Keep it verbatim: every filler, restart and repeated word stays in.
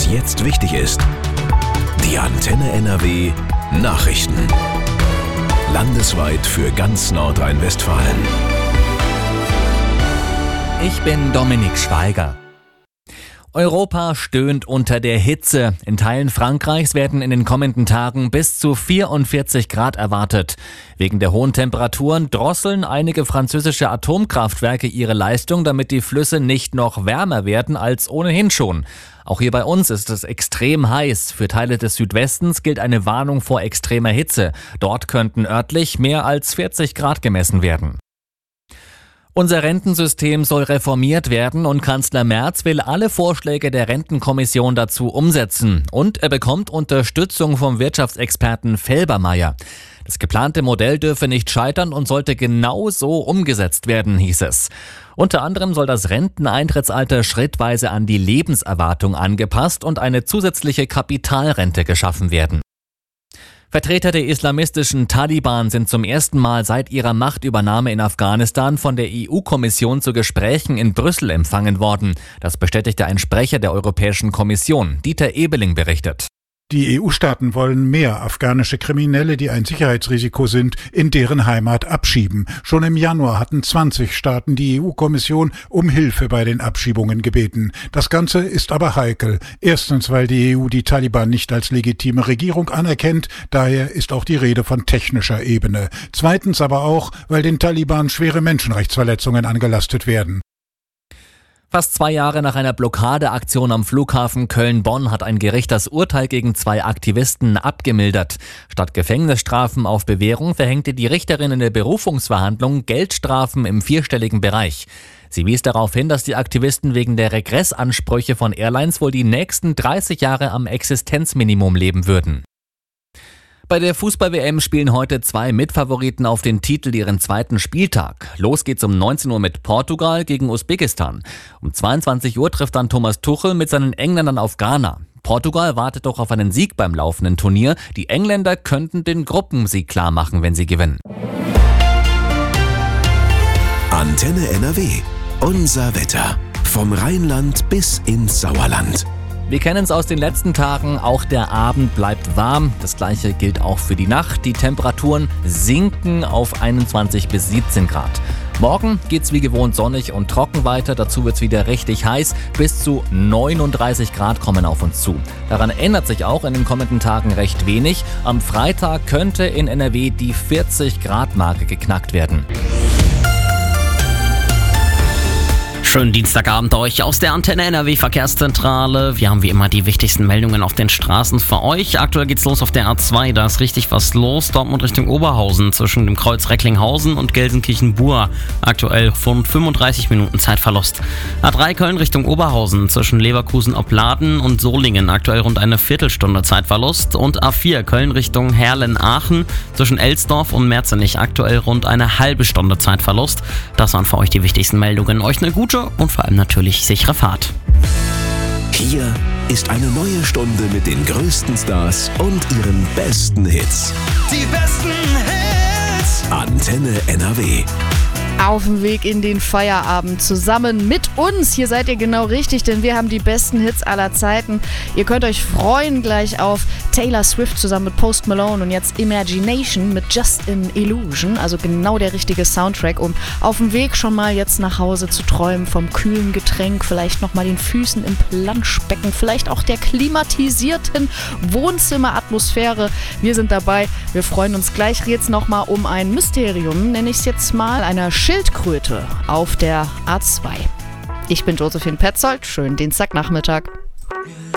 jetzt wichtig ist. Die Antenne N R W Nachrichten. Landesweit für ganz Nordrhein-Westfalen. Ich bin Dominik Schweiger. Europa stöhnt unter der Hitze. In Teilen Frankreichs werden in den kommenden Tagen bis zu vierundvierzig Grad erwartet. Wegen der hohen Temperaturen drosseln einige französische Atomkraftwerke ihre Leistung, damit die Flüsse nicht noch wärmer werden als ohnehin schon. Auch hier bei uns ist es extrem heiß. Für Teile des Südwestens gilt eine Warnung vor extremer Hitze. Dort könnten örtlich mehr als vierzig Grad gemessen werden. Unser Rentensystem soll reformiert werden und Kanzler Merz will alle Vorschläge der Rentenkommission dazu umsetzen. Und er bekommt Unterstützung vom Wirtschaftsexperten Felbermayr. Das geplante Modell dürfe nicht scheitern und sollte genau so umgesetzt werden, hieß es. Unter anderem soll das Renteneintrittsalter schrittweise an die Lebenserwartung angepasst und eine zusätzliche Kapitalrente geschaffen werden. Vertreter der islamistischen Taliban sind zum ersten Mal seit ihrer Machtübernahme in Afghanistan von der E U-Kommission zu Gesprächen in Brüssel empfangen worden. Das bestätigte ein Sprecher der Europäischen Kommission. Dieter Ebeling berichtet. Die E U-Staaten wollen mehr afghanische Kriminelle, die ein Sicherheitsrisiko sind, in deren Heimat abschieben. Schon im Januar hatten zwanzig Staaten die E U-Kommission um Hilfe bei den Abschiebungen gebeten. Das Ganze ist aber heikel. Erstens, weil die E U die Taliban nicht als legitime Regierung anerkennt. Daher ist auch die Rede von technischer Ebene. Zweitens aber auch, weil den Taliban schwere Menschenrechtsverletzungen angelastet werden. Fast zwei Jahre nach einer Blockadeaktion am Flughafen Köln-Bonn hat ein Gericht das Urteil gegen zwei Aktivisten abgemildert. Statt Gefängnisstrafen auf Bewährung verhängte die Richterin in der Berufungsverhandlung Geldstrafen im vierstelligen Bereich. Sie wies darauf hin, dass die Aktivisten wegen der Regressansprüche von Airlines wohl die nächsten dreißig Jahre am Existenzminimum leben würden. Bei der Fußball-W M spielen heute zwei Mitfavoriten auf den Titel ihren zweiten Spieltag. Los geht's um neunzehn Uhr mit Portugal gegen Usbekistan. Um zweiundzwanzig Uhr trifft dann Thomas Tuchel mit seinen Engländern auf Ghana. Portugal wartet doch auf einen Sieg beim laufenden Turnier. Die Engländer könnten den Gruppensieg klar machen, wenn sie gewinnen. Antenne N R W. Unser Wetter. Vom Rheinland bis ins Sauerland. Wir kennen es aus den letzten Tagen, auch der Abend bleibt warm. Das gleiche gilt auch für die Nacht. Die Temperaturen sinken auf einundzwanzig bis siebzehn Grad. Morgen geht's wie gewohnt sonnig und trocken weiter. Dazu wird's wieder richtig heiß. Bis zu neununddreißig Grad kommen auf uns zu. Daran ändert sich auch in den kommenden Tagen recht wenig. Am Freitag könnte in N R W die vierzig Grad Marke geknackt werden. Schönen Dienstagabend euch aus der Antenne N R W Verkehrszentrale. Wir haben wie immer die wichtigsten Meldungen auf den Straßen für euch. Aktuell geht's los auf der A zwei, da ist richtig was los. Dortmund Richtung Oberhausen zwischen dem Kreuz Recklinghausen und Gelsenkirchen-Bur. Aktuell rund fünfunddreißig Minuten Zeitverlust. A drei Köln Richtung Oberhausen zwischen Leverkusen-Opladen und Solingen. Aktuell rund eine Viertelstunde Zeitverlust. Und A vier Köln Richtung Herlen-Aachen zwischen Elsdorf und Merzenich. Aktuell rund eine halbe Stunde Zeitverlust. Das waren für euch die wichtigsten Meldungen. Euch eine gute und vor allem natürlich sichere Fahrt. Hier ist eine neue Stunde mit den größten Stars und ihren besten Hits. Die besten Hits. Antenne N R W. Auf dem Weg in den Feierabend zusammen mit uns. Hier seid ihr genau richtig, denn wir haben die besten Hits aller Zeiten. Ihr könnt euch freuen gleich auf Taylor Swift zusammen mit Post Malone und jetzt Imagination mit Just an Illusion. Also genau der richtige Soundtrack, um auf dem Weg schon mal jetzt nach Hause zu träumen vom kühlen Getränk, vielleicht nochmal den Füßen im Planschbecken, vielleicht auch der klimatisierten Wohnzimmeratmosphäre. Wir sind dabei. Wir freuen uns gleich jetzt nochmal um ein Mysterium, nenne ich es jetzt mal, einer Schildkröte auf der A zwei. Ich bin Josephine Petzold. Schönen Dienstagnachmittag.